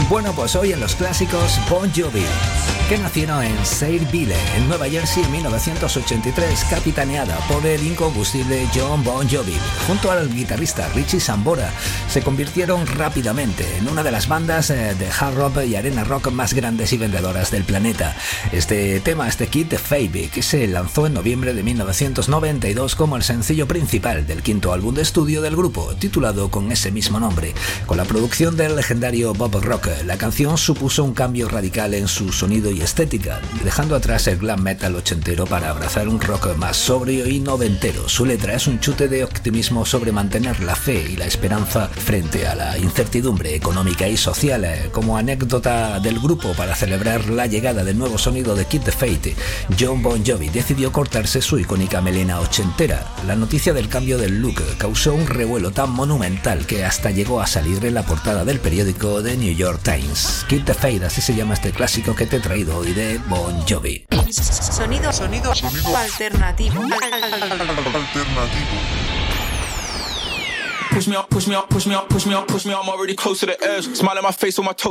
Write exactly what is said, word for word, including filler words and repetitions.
Bueno, pues hoy en los clásicos Bon Jovi, que nacieron en Sayreville, en Nueva Jersey en mil novecientos ochenta y tres, capitaneada por el incombustible John Bon Jovi. Junto al guitarrista Richie Sambora, se convirtieron rápidamente en una de las bandas de hard rock y arena rock más grandes y vendedoras del planeta. Este tema, este Keep the Faith, que se lanzó en noviembre de mil novecientos noventa y dos como el sencillo principal del quinto álbum de estudio del grupo, titulado con ese mismo nombre. Con la producción del legendario Bob Rock, la canción supuso un cambio radical en su sonido y estética, dejando atrás el glam metal ochentero para abrazar un rock más sobrio y noventero. Su letra es un chute de optimismo sobre mantener la fe y la esperanza frente a la incertidumbre económica y social. Como anécdota del grupo, para celebrar la llegada del nuevo sonido de Keep the Faith, John Bon Jovi decidió cortarse su icónica melena ochentera. La noticia del cambio del look causó un revuelo tan monumental que hasta llegó a salir en la portada del periódico The New York Times. Keep the Faith, así se llama este clásico que te he traído hoy de Bon Jovi. Sonido, sonido, sonido alternativo. Alternativo. Push me up, push me up, push me up, push me up, push me up. I'm already close to the edge. Smile at my face on my toes.